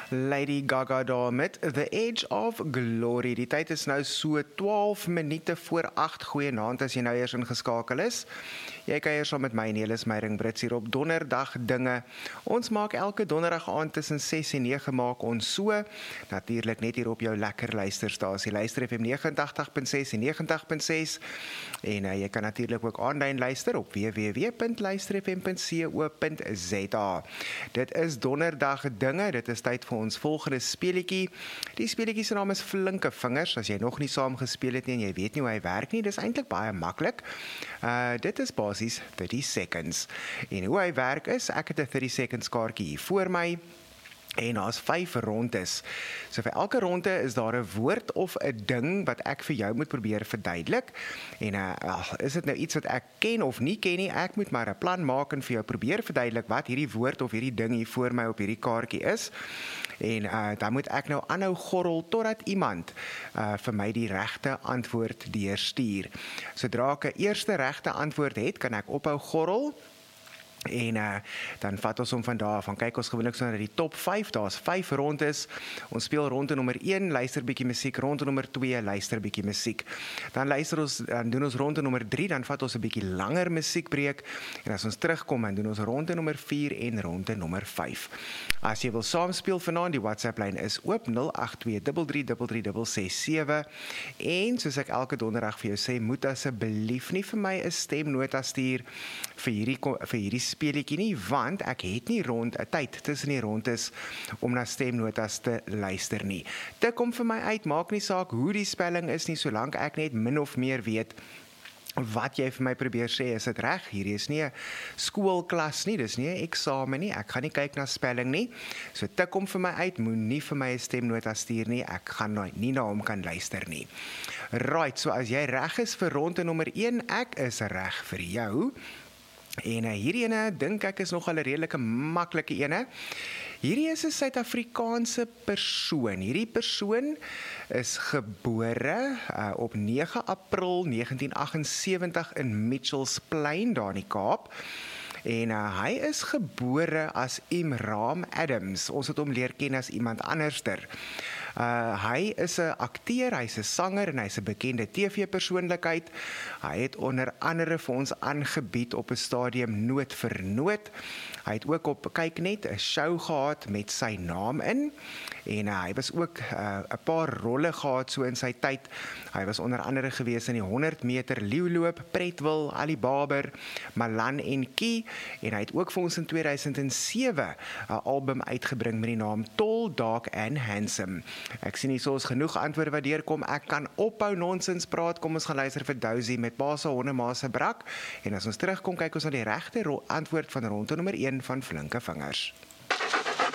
Lady Gaga daar met The Edge of Glory. Die tyd is nou so 12 minute voor 8. Goeienaand as jy nou eers ingeskakel is. Jy kuier saam met my en Elis Meyering Brits hier op Donderdag Dinge. Ons maak elke donderdag aand tussen 6 en 9 maak ons so. Natuurlik net hier op jou lekker luisterstasie. Luister FM 89.6 en 90.6. En jy kan natuurlik ook aanlyn luister op www.luisterfm.co.za. Dit is Donderdag Dinge. Dit is tyd vir ons volgende speletjie. Die speletjie se naam is Flinke Vingers. As jy nog nie saam gespeel het nie en jy weet nie hoe hy werk nie, dis eintlik baie maklik. Dit is basies 30 seconds. En hoe hy werk is, ek het 'n 30 seconds kaartjie hier voor my. En daar's 5 rondes. So vir elke ronde is daar 'n woord of 'n ding wat ek vir jou moet probeer verduidelik. En is dit nou iets wat ek ken of nie ken nie, ek moet maar 'n plan maak en vir jou probeer verduidelik wat hierdie woord of hierdie ding hier voor my op hierdie kaartjie is. En dan moet ek nou aanhou gorrel totdat iemand vir my die regte antwoord deurstuur. Sodra ek 'n eerste regte antwoord het, kan ek ophou gorrel. En dan vat ons hom van daar af. Dan kyk ons gewoonlik so na die top 5. Daar's 5 rondes. Ons speel ronde nommer 1, luister bietjie musiek. Ronde nommer 2, luister bietjie musiek. Dan doen ons ronde nommer 3, dan vat ons 'n bietjie langer musiekbreek. En as ons terugkom, dan doen ons ronde nommer 4 en ronde nommer 5. As jy wil saamspeel vanaand, die WhatsApp-lyn is oop 082333367. En soos ek elke donderdag vir jou sê, moet asseblief nie vir my 'n stemnota stuur vir hierdie speletjie nie, want ek het nie 'n tyd tussen die rondes om na stemnotas te luister nie. Dit kom vir my uit, maak nie saak hoe die spelling is nie, solank ek net min of meer weet wat jy vir my probeer sê, is dit reg? Hierdie is nie 'n skoolklas nie, dis nie 'n eksamen nie, ek gaan nie kyk na spelling nie. So tik hom vir my uit, moenie vir my 'n stemnota stuur nie, ek gaan nie na hom kan luister nie. Right, so as jy reg is vir ronde nommer 1, ek is reg vir jou. En hierdie ene, dink ek is nogal 'n redelike maklike ene. Hierdie is 'n Suid-Afrikaanse persoon. Hierdie persoon is gebore op 9 April 1978 in Mitchells Plain, daar in die Kaap. En hy is gebore as Imran Adams. Ons het hom leer ken as iemand anderster. Hy is 'n akteur, hy's 'n sanger en hy's 'n bekende TV-persoonlikheid. Hy het onder andere vir ons aangebied op 'n stadium Noot vir Noot. Hy het ook op Kyknet 'n show gehad met sy naam in. En hy was ook 'n paar rolle gehad so in sy tyd. Hy was onder andere gewees in die 100 meter leeuloop, Pretwil, Alibaber, Malan en Kie. En hy het ook vir ons in 2007 'n album uitgebring met die naam Tall, Dark and Handsome. Ek sien hier is genoeg antwoorde wat deurkom. Ek kan ophou nonsens praat. Kom ons gaan luister vir Dousie met Pa se honde, Ma se brak. En as ons terugkom, kyk ons na die regte antwoord van ronde nommer 1 van Flinke Vingers.